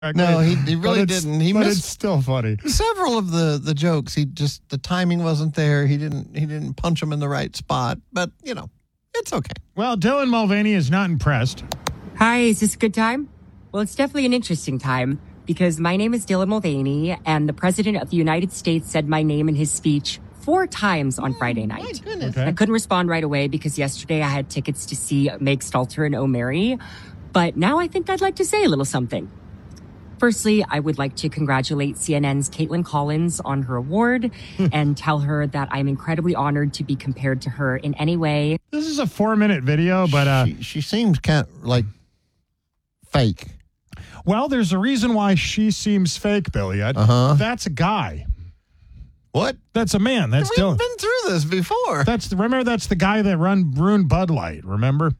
No, he really didn't. He but missed it's still funny. several of the jokes. The timing wasn't there. He didn't punch him in the right spot. But it's okay. Well, Dylan Mulvaney is not impressed. Hi, is this a good time? Well, it's definitely an interesting time because my name is Dylan Mulvaney, and the President of the United States said my name in his speech 4 times on Friday night. My goodness. Okay. I couldn't respond right away because yesterday I had tickets to see Meg Stalter and O'Mary, but now I think I'd like to say a little something. Firstly, I would like to congratulate CNN's Caitlin Collins on her award and tell her that I'm incredibly honored to be compared to her in any way. This is a 4-minute video, but She seems kind of like fake. well, there's a reason why she seems fake, Billy. Uh-huh. That's a guy. What? That's a man. That's We've Dylan. been through this before. That's the guy that ruined Bud Light. Remember?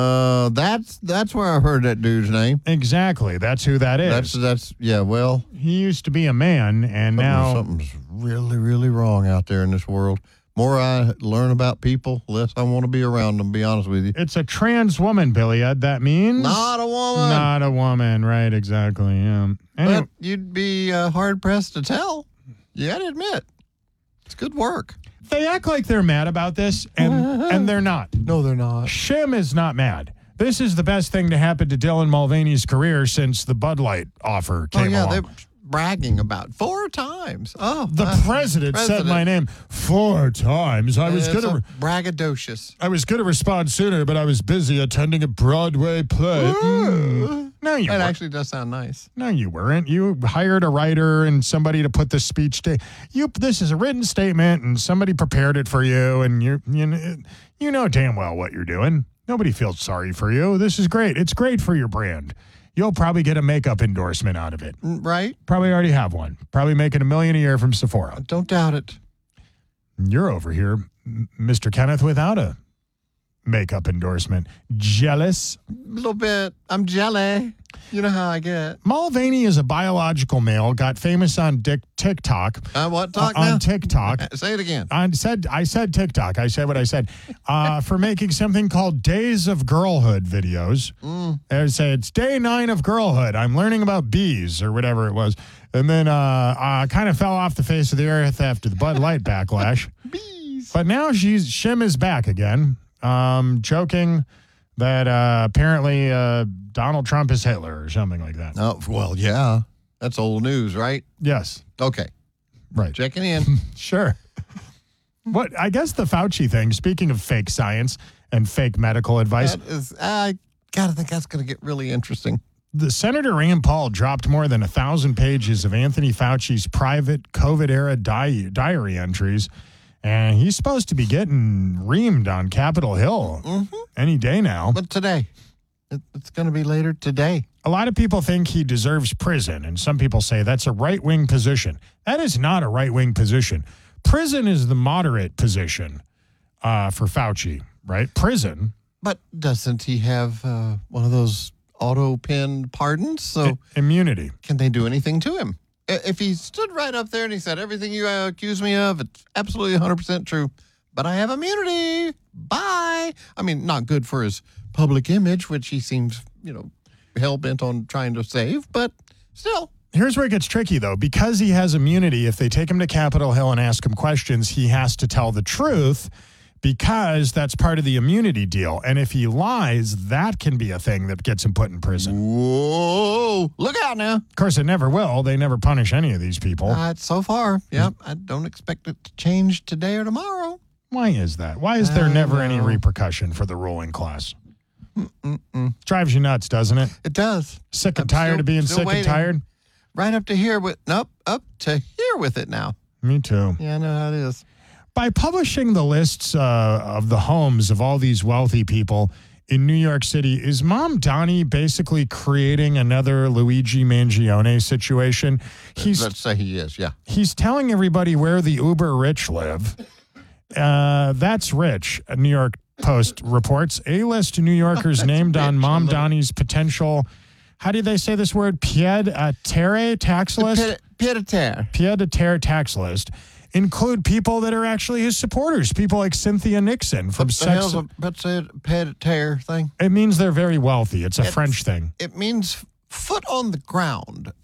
That's where I heard that dude's name. Exactly. That's who that is. That's yeah. Well, He used to be a man, and now something's really, really wrong out there in this world. More I learn about people, less I want to be around them. Be honest with you. it's a trans woman, Billy. That means Not a woman. Not a woman, right? Exactly. Yeah. Anyway, But you'd be hard pressed to tell. You got to admit, it's good work. they act like they're mad about this, and they're not. No, they're not. Shim is not mad. This is the best thing to happen to Dylan Mulvaney's career since the Bud Light offer came along. they're bragging about 4 times. Oh, The president said my name 4 times. I was gonna braggadocious. respond sooner, but I was busy attending a Broadway play. No, you That weren't. actually does sound nice. No, you weren't. You hired a writer and somebody to put the speech down. This is a written statement, and somebody prepared it for you, and you know damn well what you're doing. Nobody feels sorry for you. This is great. It's great for your brand. You'll probably get a makeup endorsement out of it. Right? Probably already have one. Probably making $1 million a year from Sephora. Don't doubt it. You're over here, Mr. Kenneth, without a makeup endorsement. Jealous? A little bit. I'm jelly. You know how I get. Mulvaney is a biological male, got famous on TikTok. What talk now? On TikTok. Say it again. I said TikTok. I said what I said. For making something called Days of Girlhood videos. I say it's day 9 of girlhood. I'm learning about bees or whatever it was. And then kind of fell off the face of the earth after the Bud Light backlash. Bees. But now Shim is back again, joking that apparently Donald Trump is Hitler or something like that. Oh, well, yeah. That's old news, right? Yes. Okay. Right. Checking in. Sure. What I guess the Fauci thing, speaking of fake science and fake medical advice, I gotta think that's going to get really interesting. the Senator Rand Paul dropped more than 1,000 pages of Anthony Fauci's private COVID-era diary entries, and he's supposed to be getting reamed on Capitol Hill any day now. But today, it's going to be later today. A lot of people think he deserves prison, and some people say that's a right-wing position. That is not a right-wing position. Prison is the moderate position for Fauci, right? Prison. But doesn't he have one of those auto-pen pardons? So Immunity. can they do anything to him? If he stood right up there and he said, everything you accuse me of, it's absolutely 100% true, but I have immunity. Bye. I mean, not good for his public image, which he seems, hell-bent on trying to save, but still. Here's where it gets tricky, though. Because he has immunity, if they take him to Capitol Hill and ask him questions, he has to tell the truth because that's part of the immunity deal. And if he lies, that can be a thing that gets him put in prison. Whoa. Look out now. Of course, it never will. They never punish any of these people. So far, yep. I don't expect it to change today or tomorrow. Why is that? Why is there never any repercussion for the ruling class? Drives you nuts, doesn't it? It does. Sick and tired of being sick and tired? Right up to here with, up to here with it now. Me too. Yeah, I know how it is. By publishing the lists of the homes of all these wealthy people in New York City, is Mom Donnie basically creating another Luigi Mangione situation? Let's say he is, yeah. He's telling everybody where the uber rich live. That's rich, New York Post reports. A-list New Yorkers named on Mom Donnie's potential, how do they say this word? Pied-à-terre tax list? Pied-à-terre. Pied-à-terre tax list include people that are actually his supporters, people like Cynthia Nixon from Sex. What's a pied-à-terre thing? It means they're very wealthy. It's a French thing. It means foot on the ground